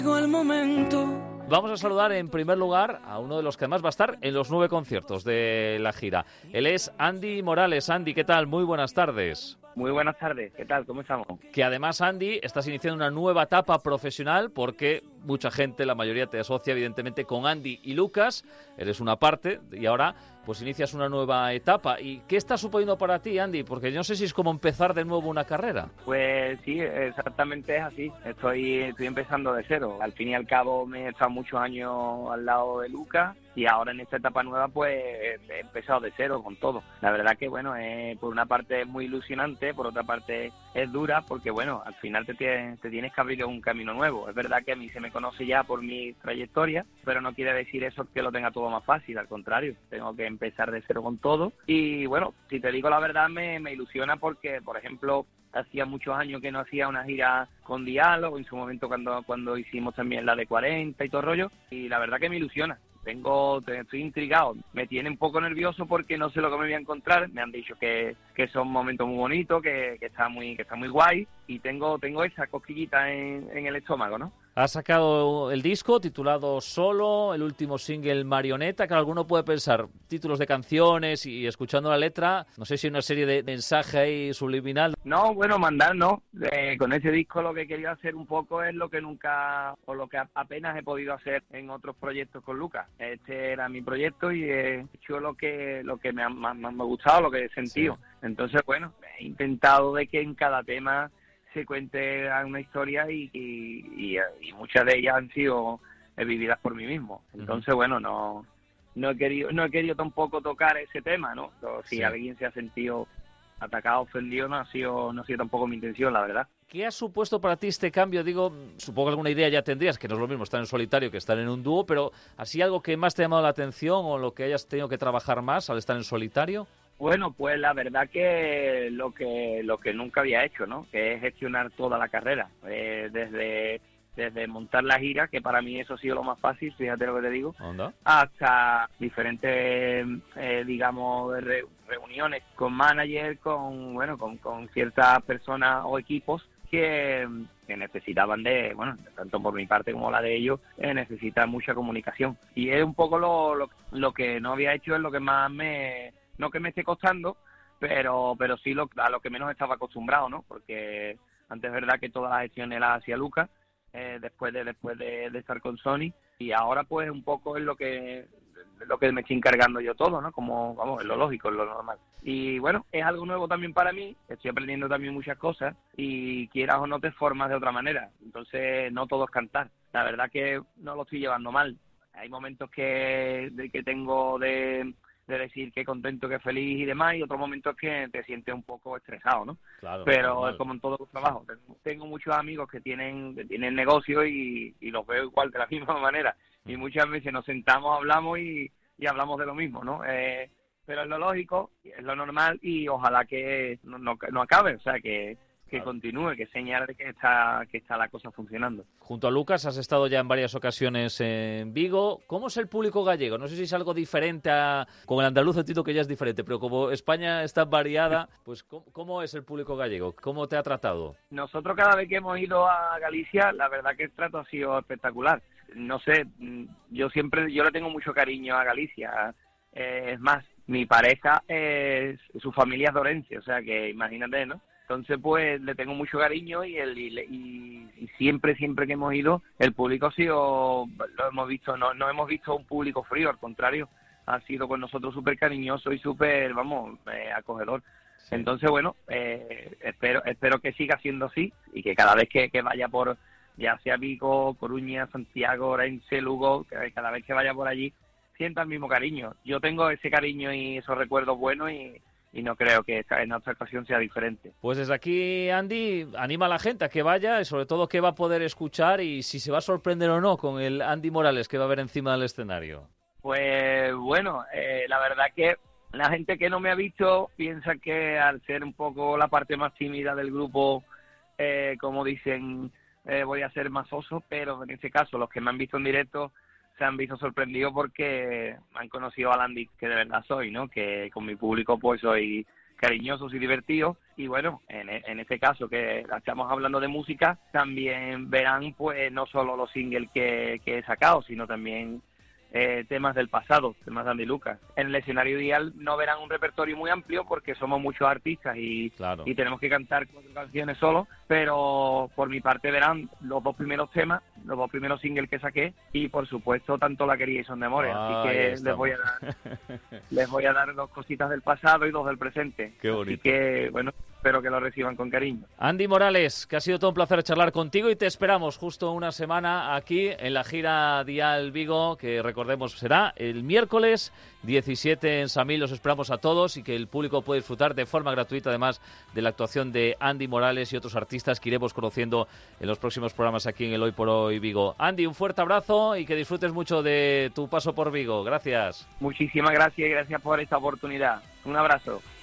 El momento. Vamos a saludar en primer lugar a uno de los que además va a estar en los 9 conciertos de la gira. Él es Andy Morales. Andy, ¿qué tal? Muy buenas tardes. Muy buenas tardes, ¿qué tal? ¿Cómo estamos? Que además, Andy, estás iniciando una nueva etapa profesional porque mucha gente, la mayoría te asocia evidentemente con Andy y Lucas, eres una parte y ahora pues inicias una nueva etapa. ¿Y qué está suponiendo para ti, Andy? Porque yo no sé si es como empezar de nuevo una carrera. Pues sí, exactamente es así, estoy empezando de cero. Al fin y al cabo me he estado muchos años al lado de Lucas y ahora en esta etapa nueva pues he empezado de cero con todo. La verdad que bueno, por una parte es muy ilusionante, por otra parte es dura porque bueno, al final te tienes que abrir un camino nuevo. Es verdad que a mí se me conoce ya por mi trayectoria, pero no quiere decir eso que lo tenga todo más fácil, al contrario, tengo que empezar de cero con todo. Y bueno, si te digo la verdad me ilusiona porque, por ejemplo, hacía muchos años que no hacía una gira con Diálogo, en su momento cuando hicimos también la de 40 y todo el rollo, y la verdad que me ilusiona. Estoy intrigado, me tiene un poco nervioso porque no sé lo que me voy a encontrar. Me han dicho que son momentos muy bonitos, que está muy guay, y tengo esa cosquillita en el estómago, ¿no? Has sacado el disco titulado Solo, el último single Marioneta, que alguno puede pensar títulos de canciones y escuchando la letra, no sé si hay una serie de mensaje ahí subliminal. No, bueno, mandar no. Con ese disco lo que quería hacer un poco es lo que nunca, o lo que apenas he podido hacer en otros proyectos con Lucas. Este era mi proyecto y he hecho lo que me ha gustado, lo que he sentido. Sí. Entonces, bueno, he intentado de que en cada tema se cuente una historia y muchas de ellas han sido vividas por mí mismo. Entonces, bueno, no he querido tampoco tocar ese tema, ¿no? Pero si alguien se ha sentido atacado, ofendido, no ha sido tampoco mi intención, la verdad. ¿Qué ha supuesto para ti este cambio? Digo, supongo que alguna idea ya tendrías, que no es lo mismo estar en solitario que estar en un dúo, pero ¿así algo que más te ha llamado la atención o lo que hayas tenido que trabajar más al estar en solitario? Bueno, pues la verdad que lo que nunca había hecho, ¿no? Que es gestionar toda la carrera, desde montar la gira, que para mí eso ha sido lo más fácil, fíjate lo que te digo, ¿Onda? hasta diferentes, digamos, reuniones con managers, con ciertas personas o equipos que necesitaban tanto por mi parte como la de ellos, necesitan mucha comunicación. Y es un poco lo que no había hecho, es lo que más no que me esté costando, pero sí a lo que menos estaba acostumbrado, ¿no? Porque antes es verdad que todas las gestiones las hacía Lucas, después de estar con Sony, y ahora pues un poco es lo que me estoy encargando yo todo, ¿no? Como, vamos, es lo lógico, es lo normal. Y bueno, es algo nuevo también para mí, estoy aprendiendo también muchas cosas, y quieras o no te formas de otra manera, entonces no todo es cantar. La verdad que no lo estoy llevando mal. Hay momentos que tengo de decir que contento, que feliz y demás, y otros momentos que te sientes un poco estresado, ¿no? Claro, pero normal. Es como en todos los trabajos. Tengo muchos amigos que tienen negocio y los veo igual de la misma manera, y muchas veces nos sentamos, hablamos y hablamos de lo mismo, ¿no? Pero es lo lógico, es lo normal, y ojalá que no acabe, o sea, que continúe, que señale que está la cosa funcionando. Junto a Lucas has estado ya en varias ocasiones en Vigo. ¿Cómo es el público gallego? No sé si es algo diferente con el andaluz, entiendo que ya es diferente, pero como España está variada, pues ¿cómo es el público gallego? ¿Cómo te ha tratado? Nosotros cada vez que hemos ido a Galicia, la verdad que el trato ha sido espectacular. No sé, yo le tengo mucho cariño a Galicia. Es más, mi pareja, su familia es de Orense, o sea que imagínate, ¿no? Entonces, pues, le tengo mucho cariño y siempre que hemos ido, el público ha sido, lo hemos visto, no hemos visto un público frío, al contrario, ha sido con nosotros súper cariñoso y súper, acogedor. Sí. Entonces, bueno, espero que siga siendo así y que cada vez que vaya por, ya sea Vigo, Coruña, Santiago, Orense, Lugo, que cada vez que vaya por allí, sienta el mismo cariño. Yo tengo ese cariño y esos recuerdos buenos y no creo que en otra ocasión sea diferente. Pues desde aquí, Andy, anima a la gente a que vaya y sobre todo que va a poder escuchar y si se va a sorprender o no con el Andy Morales que va a ver encima del escenario. Pues bueno, la verdad que la gente que no me ha visto piensa que al ser un poco la parte más tímida del grupo, como dicen, voy a ser más oso, pero en este caso los que me han visto en directo se han visto sorprendidos porque han conocido al Andy que de verdad soy, ¿no? Que con mi público pues soy cariñosos y divertidos. Y bueno, en este caso que estamos hablando de música, también verán pues no solo los singles que he sacado, sino también temas del pasado, temas de Andy Lucas. En el escenario ideal no verán un repertorio muy amplio porque somos muchos artistas y tenemos que cantar 4 canciones solo, pero por mi parte verán los 2 primeros temas, los 2 primeros singles que saqué y por supuesto Tanto la quería y Son de amores, así que les voy a dar 2 cositas del pasado y 2 del presente. Qué bonito. Así que bueno, espero que lo reciban con cariño. Andy Morales, que ha sido todo un placer charlar contigo y te esperamos justo una semana aquí en la gira Dial Vigo, que recordemos será el miércoles 17 en Samil. Los esperamos a todos y que el público puede disfrutar de forma gratuita además de la actuación de Andy Morales y otros artistas que iremos conociendo en los próximos programas aquí en el Hoy por Hoy Vigo. Andy, un fuerte abrazo y que disfrutes mucho de tu paso por Vigo. Gracias. Muchísimas gracias y gracias por esta oportunidad. Un abrazo.